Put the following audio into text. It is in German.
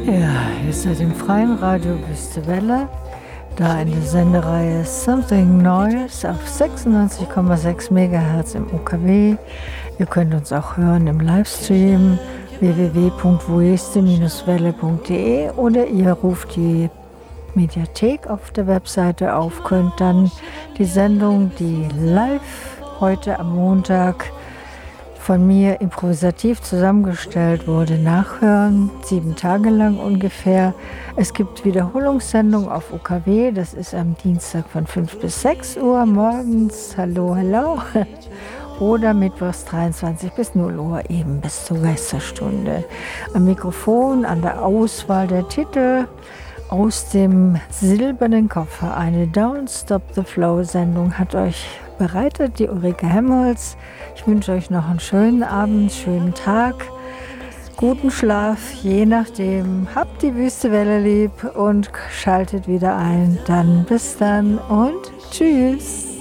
Ja, ihr seid im freien Radio Wüste Welle, da in der Sendereihe Something Noise auf 96,6 MHz im UKW. Ihr könnt uns auch hören im Livestream www.wueste-welle.de oder ihr ruft die Mediathek auf der Webseite auf, könnt dann die Sendung, die live heute am Montag von mir improvisativ zusammengestellt wurde, nachhören, 7 Tage lang ungefähr. Es gibt Wiederholungssendungen auf UKW, das ist am Dienstag von 5 bis 6 Uhr morgens, hallo, oder mittwochs 23 bis 0 Uhr, eben bis zur Geisterstunde. Am Mikrofon, an der Auswahl der Titel aus dem silbernen Koffer, eine Don't Stop the Flow-Sendung hat euch bereitet, die Ulrike Helmholtz. Ich wünsche euch noch einen schönen Abend, schönen Tag, guten Schlaf, je nachdem. Habt die Wüstewelle lieb und schaltet wieder ein. Dann bis dann und tschüss.